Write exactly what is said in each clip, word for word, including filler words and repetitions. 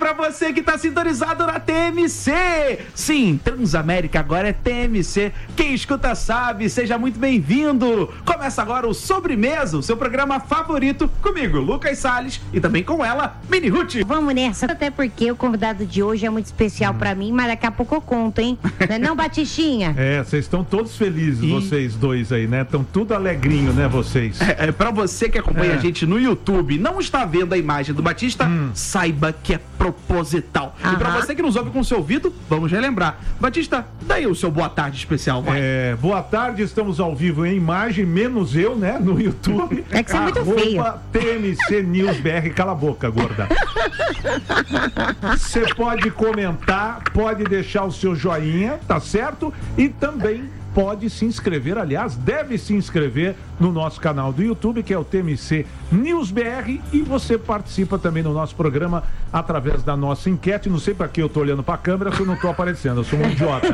pra você que tá sintonizado na T M C. Sim, Transamérica agora é T M C. Quem escuta sabe, seja muito bem-vindo. Começa agora o Sobremesa, o seu programa favorito, comigo, Lucas Salles, e também com ela, Mini Ruth. Vamos nessa, até porque o convidado de hoje é muito especial hum. pra mim, mas daqui a pouco eu conto, hein? Não é não, Batistinha? É, vocês estão todos felizes, e... vocês dois aí, né? Estão tudo alegrinho, né, vocês? É, é, pra você que acompanha É. a gente no YouTube, não está vendo a imagem do Batista, hum. saiba que é proposital. Aham. E pra você que nos ouve com o seu ouvido, vamos relembrar. Batista, daí o seu boa tarde especial, vai. É, boa tarde, estamos ao vivo em imagem, menos eu, né, no YouTube. É que você é muito feio. T M C News B R, cala a boca, gorda. Você pode comentar, pode deixar o seu joinha, tá certo? E também pode se inscrever, aliás, deve se inscrever no nosso canal do YouTube, que é o T M C News B R, e você participa também no nosso programa através da nossa enquete. Não sei pra que eu tô olhando pra câmera se eu não tô aparecendo, eu sou um idiota.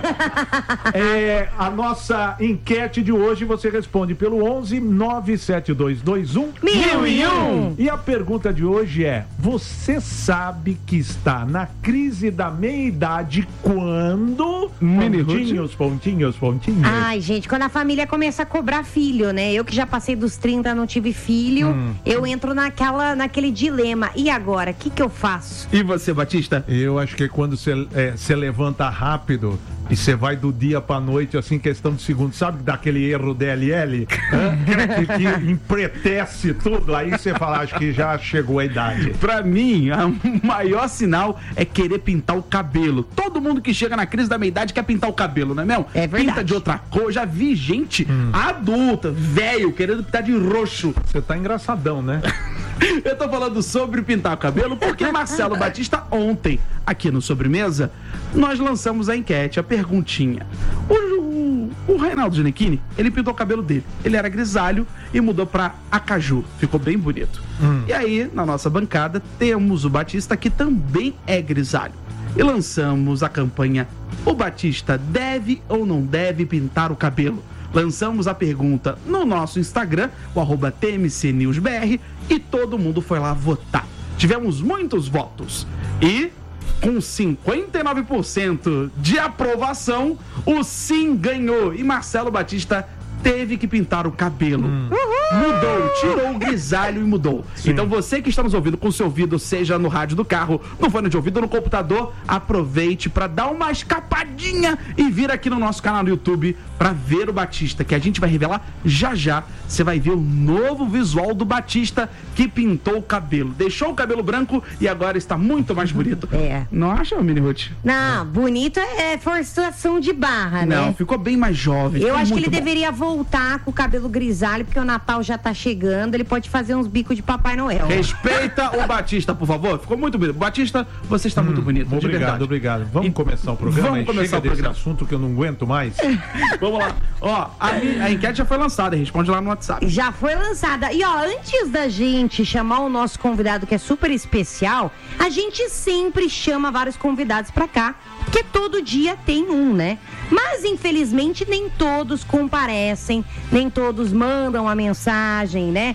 É, a nossa enquete de hoje você responde pelo onze nove sete dois dois um Mil e um. E a pergunta de hoje é: você sabe que está na crise da meia-idade quando? Mini Pontinhos, pontinhos, pontinhos. Ai, gente, quando a família começa a cobrar filho, né? Eu que já passei dos trinta, não tive filho, hum. eu entro naquela, naquele dilema. E agora, o que que eu faço? E você, Batista? Eu acho que é quando você é, levanta rápido e você vai do dia pra noite, assim, questão de segundos, sabe? Daquele erro D L L, que, que empretece tudo, aí você fala, acho que já chegou a idade. Pra mim, o maior sinal é querer pintar o cabelo. Todo mundo que chega na crise da meia-idade quer pintar o cabelo, não é mesmo? É verdade. Pinta de outra cor. Já vi gente hum. adulta, velho, querendo pintar de roxo. Você tá engraçadão, né? Eu tô falando sobre pintar o cabelo porque Marcelo Batista, ontem, aqui no Sobremesa, nós lançamos a enquete, a perguntinha. O, o, o Reinaldo Ginequini, ele pintou o cabelo dele. Ele era grisalho e mudou pra acaju. Ficou bem bonito. Hum. E aí, na nossa bancada, temos o Batista, que também é grisalho. E lançamos a campanha: o Batista deve ou não deve pintar o cabelo? Lançamos a pergunta no nosso Instagram, o arroba T M C News B R, e todo mundo foi lá votar. Tivemos muitos votos. E, com cinquenta e nove por cento de aprovação, o sim ganhou. E Marcelo Batista teve que pintar o cabelo. Hum. Mudou, tirou o grisalho e mudou. Sim. Então você que está nos ouvindo com o seu ouvido, seja no rádio do carro, no fone de ouvido ou no computador, aproveite para dar uma escapadinha e vir aqui no nosso canal no YouTube para ver o Batista, que a gente vai revelar já já. Você vai ver o novo visual do Batista, que pintou o cabelo. Deixou o cabelo branco e agora está muito mais bonito. É. Não acha, Mini Ruth? Não, bonito é forçação de barra, né? Não, ficou bem mais jovem. Eu acho que ele bom. deveria voltar com o cabelo grisalho, porque o Natal já tá chegando, ele pode fazer uns bicos de Papai Noel. Respeita o Batista, por favor. Ficou muito bonito. Batista, você está hum, muito bonito. Obrigado, de verdade. obrigado. Vamos e... começar o programa? Vamos começar Chega o programa. desse assunto que eu não aguento mais. Vamos lá. Ó, a, a enquete já foi lançada, responde lá no WhatsApp. Já foi lançada. E ó, antes da gente chamar o nosso convidado, que é super especial, a gente sempre chama vários convidados pra cá, porque todo dia tem um, né? Mas, infelizmente, nem todos comparecem, nem todos mandam a mensagem, né?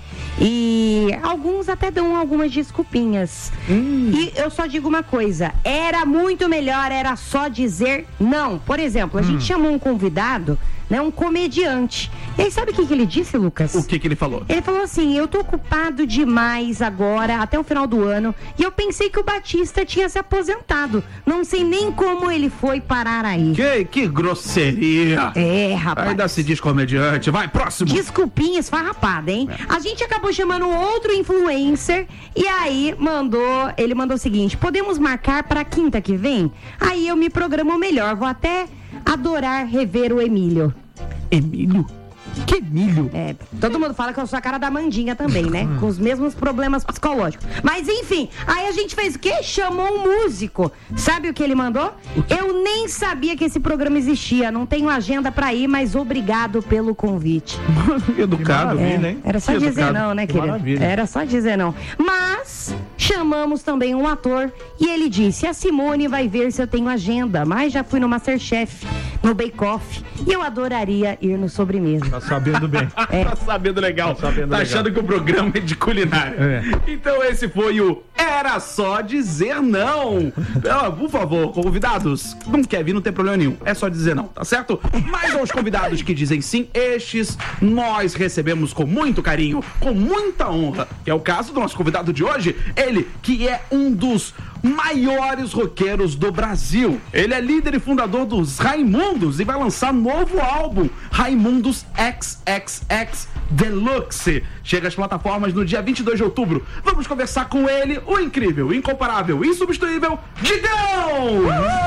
E alguns até dão algumas desculpinhas. Hum. E eu só digo uma coisa, era muito melhor, era só dizer não. Por exemplo, a hum. gente chamou um convidado, né, um comediante. E aí, sabe o que, que ele disse, Lucas? O que, que ele falou? Ele falou assim: eu tô ocupado demais agora, até o final do ano, e eu pensei que o Batista tinha se aposentado. Não sei nem como ele foi parar aí. Que, que grosseria. É, rapaz. Ainda se diz comediante. Vai, próximo. Desculpinha esfarrapada, hein? É. A gente acabou chamando outro influencer, e aí mandou, ele mandou o seguinte: podemos marcar pra quinta que vem? Aí eu me programo melhor, vou até adorar rever o Emílio. Emílio? Que Emílio? É, todo mundo fala que eu sou a cara da Mandinha também, né? Com os mesmos problemas psicológicos. Mas enfim, aí a gente fez o quê? Chamou um músico. Sabe o que ele mandou? Eu nem sabia que esse programa existia. Não tenho agenda pra ir, mas obrigado pelo convite. Educado, é, hein? Era só que dizer educado. não, né, querida? Era só dizer não. Mas chamamos também um ator e ele disse: a Simone vai ver se eu tenho agenda, mas já fui no MasterChef. no Bake Off. E eu adoraria ir no Sobremesa. Tá sabendo bem. É. Tá sabendo legal. Tá sabendo Tá legal. achando que o programa é de culinária. É. Então esse foi o Era Só Dizer Não. Ah, por favor, convidados, não quer vir, não tem problema nenhum. É só dizer não, tá certo? Mas aos convidados que dizem sim, estes nós recebemos com muito carinho, com muita honra. Que é o caso do nosso convidado de hoje, ele que é um dos maiores roqueiros do Brasil. Ele é líder e fundador dos Raimundos e vai lançar novo álbum, Raimundos X X X Deluxe. Chega às plataformas no dia vinte e dois de outubro. Vamos conversar com ele, o incrível, incomparável, insubstituível, Digão!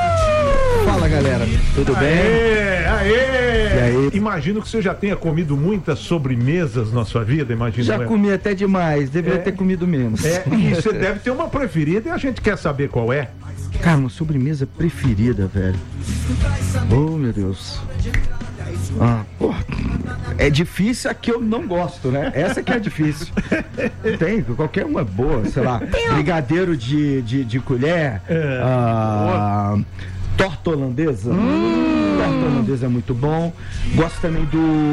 Fala, galera, tudo bem? Aê, aê. E aí? Imagino que você já tenha comido muitas sobremesas na sua vida, imagino. Já eu. comi até demais, deveria É. ter comido menos. É, e você deve ter uma preferida e a gente quer saber qual é. Cara, uma sobremesa preferida, velho. Oh, meu Deus. Ah, porra, é difícil a que eu não gosto, né? Essa que é difícil. Tem, qualquer uma é boa, sei lá. Brigadeiro de, de, de colher, É. ah, torta holandesa. Torta holandesa é muito bom. Gosto também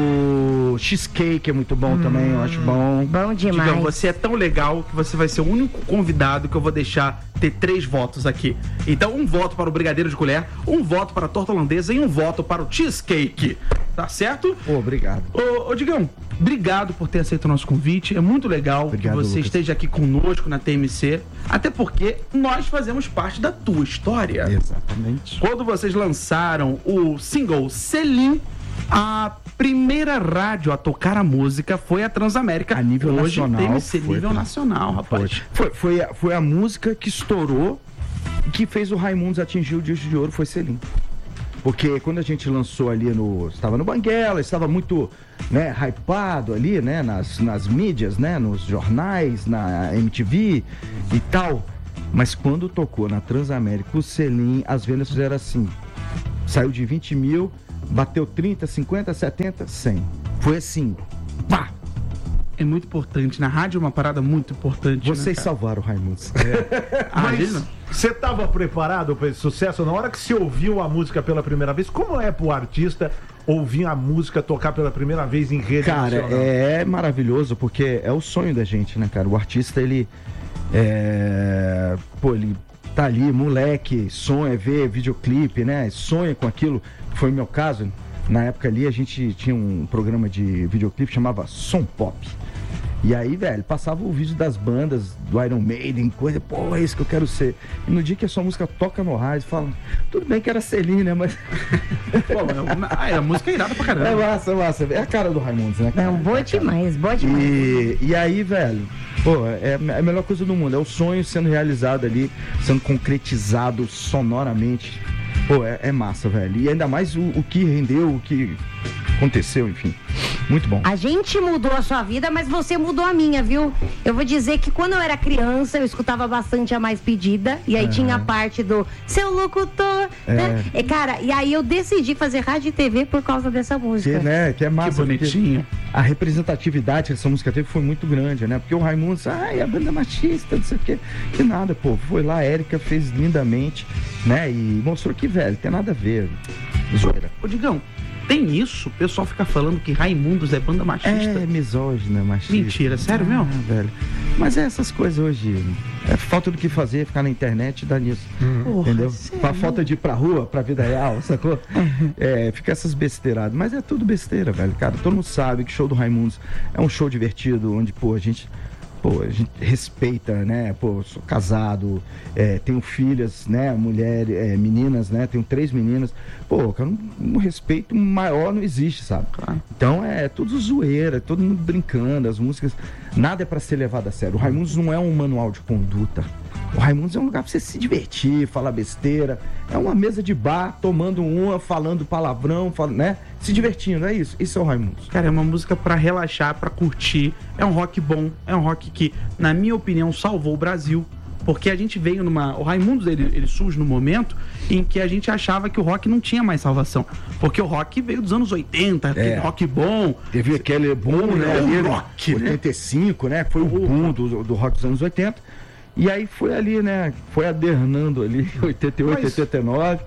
do cheesecake, é muito bom também, eu acho bom. Bom demais. Digão, você é tão legal que você vai ser o único convidado que eu vou deixar ter três votos aqui. Então, um voto para o brigadeiro de colher, um voto para a torta holandesa e um voto para o cheesecake. Tá certo? Pô, obrigado. Ô, ô Digão, obrigado por ter aceito o nosso convite. É muito legal Obrigado, que você Lucas. esteja aqui conosco na T M C. Até porque nós fazemos parte da tua história. Exatamente. Quando vocês lançaram o single Selim, a primeira rádio a tocar a música foi a Transamérica. A nível Hoje nacional, T M C foi, nível foi. nacional, rapaz. Foi, foi, a, foi a música que estourou e que fez o Raimundos atingir o disco de ouro, foi Selim. Porque quando a gente lançou ali no... Estava no Banguela, estava muito, né, hypado ali, né, nas, nas mídias, né, nos jornais, na M T V e tal. Mas quando tocou na Transamérica, o Selim, as vendas fizeram assim. Saiu de vinte mil, bateu trinta, cinquenta, setenta, cem. Foi assim, pá! É muito importante. Na rádio é uma parada muito importante. Vocês né, cara? salvaram o Raimundos. Ah, Mas ele não. você estava preparado para esse sucesso? Na hora que você ouviu a música pela primeira vez, como é pro artista ouvir a música tocar pela primeira vez em rede Cara, nacional? é maravilhoso porque é o sonho da gente, né, cara? O artista, ele... É... Pô, ele tá ali, moleque, sonha ver videoclipe, né? Sonha com aquilo. Foi o meu caso. Na época ali, a gente tinha um programa de videoclipe que chamava Som Pop. E aí, velho, passava o vídeo das bandas, do Iron Maiden, coisa, pô, é isso que eu quero ser. E no dia que a sua música toca no rádio, fala, tudo bem que era Selim, né, mas... Pô, é, ah, é, a música é irada pra caramba. É massa, é massa. É a cara do Raimundos, né, cara? Não, boa demais, boa demais. E, e aí, velho, pô, é a melhor coisa do mundo. É o sonho sendo realizado ali, sendo concretizado sonoramente. Pô, é, é massa, velho. E ainda mais o, o que rendeu, o que aconteceu, enfim. Muito bom. A gente mudou a sua vida, mas você mudou a minha, viu? Eu vou dizer que quando eu era criança, eu escutava bastante a Mais Pedida. E aí tinha a parte do seu locutor, né? E, cara, e aí eu decidi fazer rádio e T V por causa dessa Que, música. né, que é Que massa. porque bonitinho. A representatividade que essa música teve foi muito grande, né? Porque o Raimundos, ai, a banda machista, não sei o quê. Que nada, pô. Foi lá, a Érica fez lindamente, né? E mostrou que, velho, tem nada a ver. Zoeira. Ô, Digão, tem isso? O pessoal fica falando que Raimundos é banda machista. É misógina, machista. Mentira, sério mesmo? Ah, velho. Mas é essas coisas hoje. É falta do que fazer, ficar na internet e dar nisso. Porra, Entendeu? sério? Com a falta de ir pra rua, pra vida real, sacou? É, fica essas besteiradas. Mas é tudo besteira, velho. Cara, todo mundo sabe que show do Raimundos é um show divertido, onde, pô, a gente. Pô, a gente respeita, né? Pô, sou casado, é, tenho filhas, né? Mulher, é, meninas, né? Tenho três meninas. Pô, cara, um, um respeito maior não existe, sabe? Claro. Então é tudo zoeira, todo mundo brincando, as músicas, nada é pra ser levado a sério. O Raimundos não é um manual de conduta. O Raimundos é um lugar pra você se divertir, falar besteira. É uma mesa de bar, tomando uma, falando palavrão, fal- né? Se divertindo, é isso. Isso é o Raimundos. Cara, é uma música pra relaxar, pra curtir. É um rock bom, é um rock que, na minha opinião, salvou o Brasil. Porque a gente veio numa... O Raimundos, ele, ele surge no momento em que a gente achava que o rock não tinha mais salvação. Porque o rock veio dos anos oitenta, aquele rock bom. Teve aquele boom, né? É, o ali, rock, né? oitenta e cinco, né? Foi o boom do, do rock dos anos oitenta. E aí foi ali, né? Foi adernando ali, oitenta e oito, Mas- oitenta e nove.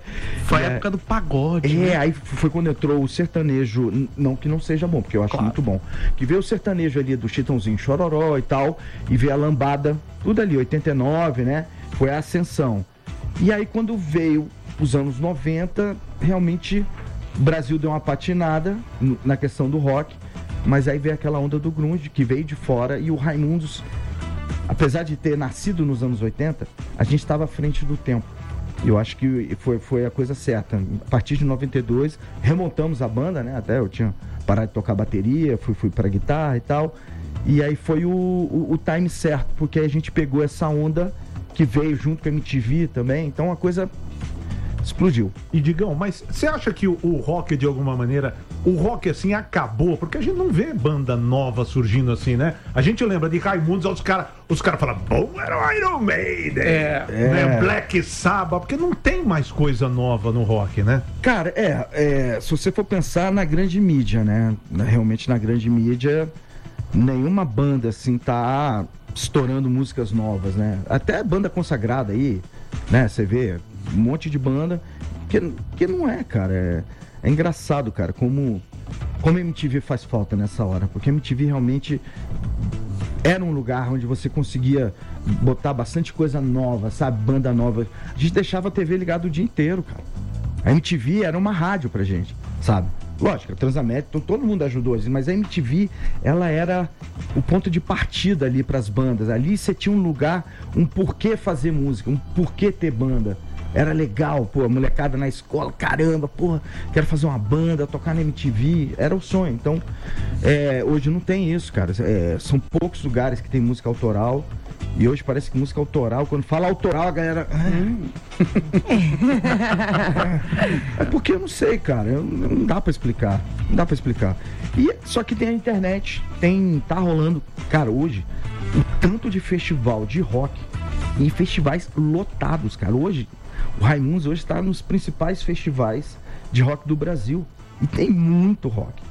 Foi a É. época do pagode, É, né? aí foi quando entrou o sertanejo, n- não que não seja bom, porque eu acho Claro. muito bom. Que veio o sertanejo ali do Chitãozinho Chororó e tal, e veio a lambada, tudo ali, oitenta e nove, né? Foi a ascensão. E aí quando veio os anos noventa, realmente o Brasil deu uma patinada n- na questão do rock, mas aí veio aquela onda do grunge que veio de fora e o Raimundos, apesar de ter nascido nos anos oitenta, a gente estava à frente do tempo. E eu acho que foi, foi a coisa certa. A partir de noventa e dois, remontamos a banda, né? Até eu tinha parado de tocar bateria, fui, fui pra guitarra e tal. E aí foi o, o, o time certo, porque aí a gente pegou essa onda que veio junto com a M T V também. Então a coisa explodiu. E Digão, mas você acha que o, o rock, de alguma maneira, o rock assim acabou? Porque a gente não vê banda nova surgindo assim, né? A gente lembra de Raimundos, os caras os cara falam, bom, era o Iron Maiden, É. né? Black Sabbath, porque não tem mais coisa nova no rock, né? Cara, é, é, se você for pensar na grande mídia, né? na- Realmente na grande mídia, nenhuma banda assim tá estourando músicas novas, né? Até banda consagrada aí, né? Você vê um monte de banda que, que não é, cara. É, é engraçado, cara, como, como a M T V faz falta nessa hora, porque a M T V realmente era um lugar onde você conseguia botar bastante coisa nova, sabe? Banda nova. A gente deixava a T V ligada o dia inteiro, cara. A M T V era uma rádio pra gente, sabe? Lógico, a Transamérica, todo mundo ajudou, assim, mas a M T V, ela era o ponto de partida ali pras bandas. Ali você tinha um lugar, um porquê fazer música, um porquê ter banda. Era legal, pô, a molecada na escola, caramba, porra, quero fazer uma banda, tocar na M T V, era o sonho. Então, é, hoje não tem isso, cara. É, são poucos lugares que tem música autoral. E hoje parece que música autoral, quando fala autoral, a galera. É porque eu não sei, cara. eu- Não dá pra explicar. Não dá pra explicar. E, só que tem a internet, tem. Tá rolando. Cara, hoje, o tanto de festival de rock em festivais lotados, cara. Hoje, o Raimundos hoje está nos principais festivais de rock do Brasil. E tem muito rock.